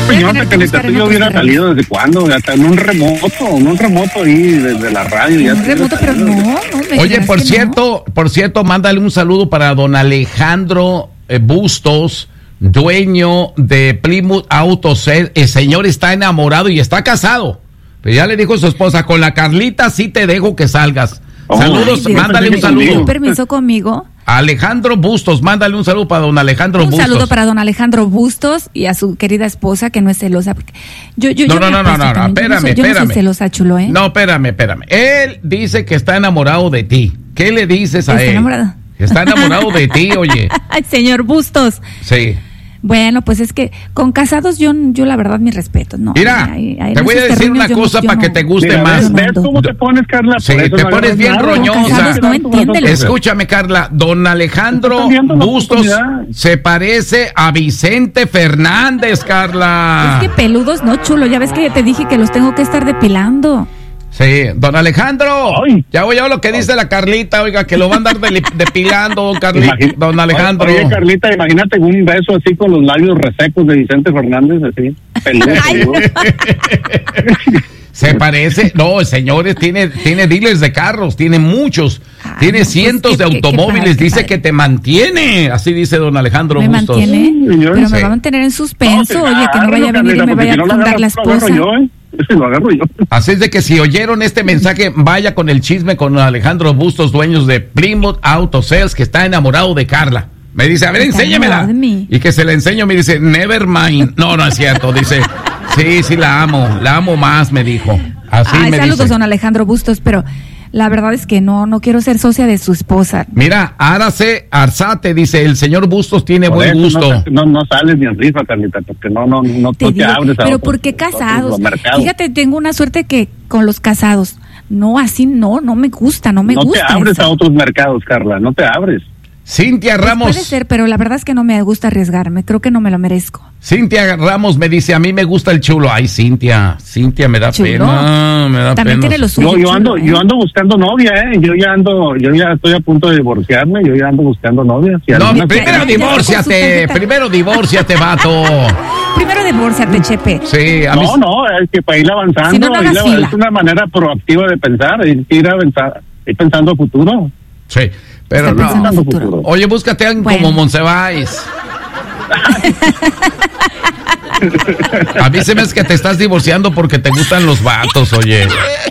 señora, Carlita, tú yo hubiera salido desde cuándo, hasta en un remoto ahí desde la radio. En un remoto, pero no. Oye, por cierto, mándale un saludo para don Alejandro Bustos, dueño de Plymouth Auto Sales. El señor está enamorado y está casado. Pero ya le dijo a su esposa, con la Carlita sí te dejo que salgas. Saludos, mándale un saludo. ¿Permiso conmigo? Alejandro Bustos, mándale un saludo para don Alejandro Bustos. Un saludo para don Alejandro Bustos y a su querida esposa que no es celosa. No, espérame. Yo no soy celosa, chulo, No, espérame. Él dice que está enamorado de ti. ¿Qué le dices a él? Está enamorado de ti, oye. Ay, señor Bustos. Sí. Bueno, pues es que con casados yo la verdad mi respeto, ¿no? Mira, te voy a decir una cosa para que te guste más. ¿Ves cómo te pones, Carla? Sí, te pones bien roñosa. Escúchame, Carla, don Alejandro Bustos se parece a Vicente Fernández, Carla. Es que peludos, no, chulo, ya ves que te dije que los tengo que estar depilando. Sí, don Alejandro, ya oye lo que dice la Carlita, oiga, que lo va a andar depilando, don Alejandro. Oye, Carlita, imagínate un beso así con los labios resecos de Vicente Fernández, así, peludo. Se parece, no, señores, tiene dealers de carros, tiene muchos, tiene cientos de automóviles, dice que te mantiene, así dice don Alejandro Bustos. ¿Me mantiene? Pero me va a mantener en suspenso, oye, que no vaya a venir y me vaya a fundar la esposa. Lo agarro yo. Así es de que si oyeron este mensaje, vaya con el chisme con Alejandro Bustos, dueños de Plymouth Auto Sales, que está enamorado de Carla. Me dice, a ver, enséñamela. Y que se la enseño, me dice, never mind. No es cierto, dice, sí, la amo más, me dijo. Así me saludos, dice. Don Alejandro Bustos, pero la verdad es que no quiero ser socia de su esposa. Mira, Arce Arzate dice, el señor Bustos tiene buen gusto. No sales ni en rifa, Carlita, porque no te abres a pero ¿por qué casados? Fíjate, tengo una suerte que con los casados, no, así no me gusta, no gusta. No te abres a otros mercados, Carla, no te abres. Cintia Ramos. Pues puede ser, pero la verdad es que no me gusta arriesgarme, creo que no me lo merezco. Cintia Ramos me dice, a mí me gusta el chulo. Ay, Cintia me da pena, También tiene lo suyo. Yo ando buscando novia, Yo ya estoy a punto de divorciarme, yo ya ando buscando novia. Primero divórciate, vato. Primero divórciate, Chepe. Sí, no, es que para ir avanzando, si no es una manera proactiva de pensar, ir pensando a futuro. Sí. Pero no. Oye, búscate a alguien como Monsiváis. A mí se me hace que te estás divorciando porque te gustan los vatos, oye.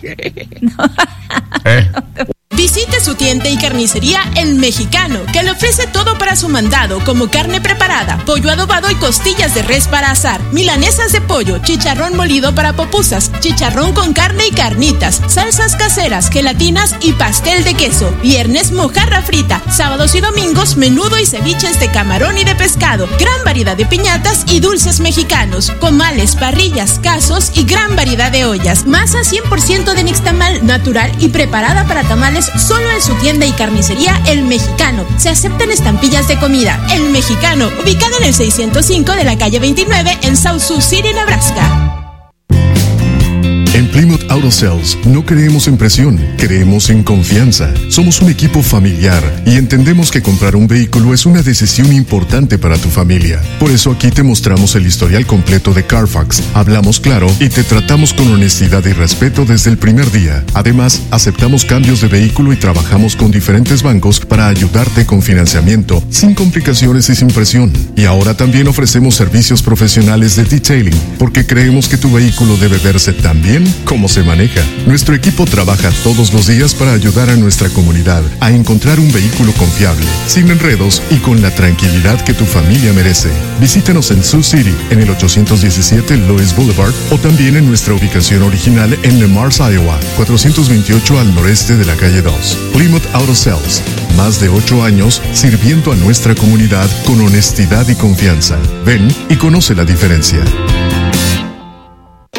Visite su tienda y carnicería El Mexicano, que le ofrece todo para su mandado, como carne preparada, pollo adobado y costillas de res para asar, milanesas de pollo, chicharrón molido para pupusas, chicharrón con carne y carnitas, salsas caseras, gelatinas y pastel de queso. Viernes, mojarra frita. Sábados y domingos, menudo y ceviches de camarón y de pescado. Gran variedad de piñatas y dulces mexicanos, comales, parrillas, casos y gran variedad de ollas. Masa 100% de nixtamal, natural y preparada para tamales, solo en su tienda y carnicería El Mexicano. Se aceptan estampillas de comida. El Mexicano, ubicado en el 605 de la calle 29 en South Sioux City, Nebraska. En Plymouth Auto Sales no creemos en presión, creemos en confianza. Somos un equipo familiar y entendemos que comprar un vehículo es una decisión importante para tu familia. Por eso aquí te mostramos el historial completo de Carfax, hablamos claro y te tratamos con honestidad y respeto desde el primer día. Además, aceptamos cambios de vehículo y trabajamos con diferentes bancos para ayudarte con financiamiento, sin complicaciones y sin presión. Y ahora también ofrecemos servicios profesionales de detailing, porque creemos que tu vehículo debe verse tan bien como se maneja. Nuestro equipo trabaja todos los días para ayudar a nuestra comunidad a encontrar un vehículo confiable, sin enredos y con la tranquilidad que tu familia merece. Visítanos en Sioux City, en el 817 Lewis Boulevard, o también en nuestra ubicación original en Le Mars, Iowa, 428 al noreste de la calle 2. Plymouth Auto Sales, más de 8 años sirviendo a nuestra comunidad con honestidad y confianza. Ven y conoce la diferencia.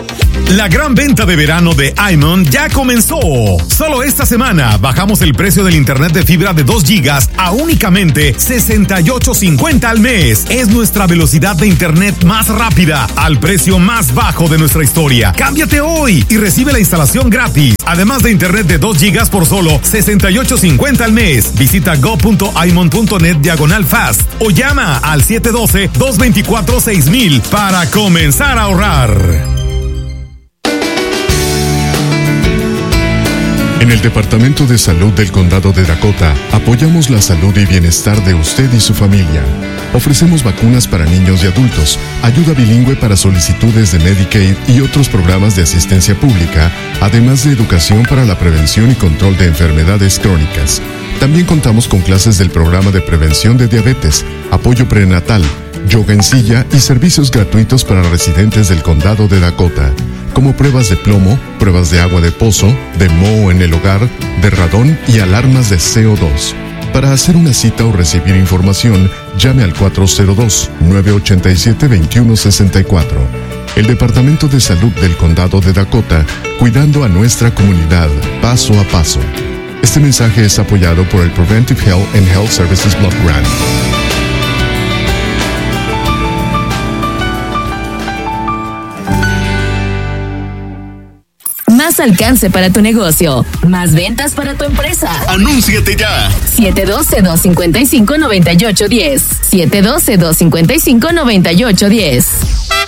La gran venta de verano de iMon ya comenzó. Solo esta semana bajamos el precio del internet de fibra de 2 gigas a únicamente $68.50 al mes. Es nuestra velocidad de internet más rápida al precio más bajo de nuestra historia. Cámbiate hoy y recibe la instalación gratis. Además de internet de 2 gigas por solo $68.50 al mes. Visita go.imon.net/fast o llama al 712-224-6000 para comenzar a ahorrar. En el Departamento de Salud del Condado de Dakota, apoyamos la salud y bienestar de usted y su familia. Ofrecemos vacunas para niños y adultos, ayuda bilingüe para solicitudes de Medicaid y otros programas de asistencia pública, además de educación para la prevención y control de enfermedades crónicas. También contamos con clases del programa de prevención de diabetes, apoyo prenatal, yoga en silla y servicios gratuitos para residentes del Condado de Dakota, como pruebas de plomo, pruebas de agua de pozo, de moho en el hogar, de radón y alarmas de CO2. Para hacer una cita o recibir información, llame al 402-987-2164. El Departamento de Salud del Condado de Dakota, cuidando a nuestra comunidad, paso a paso. Este mensaje es apoyado por el Preventive Health and Health Services Block Grant. Más alcance para tu negocio, más ventas para tu empresa. ¡Anúnciate ya! 712-255-9810. 712-255-9810.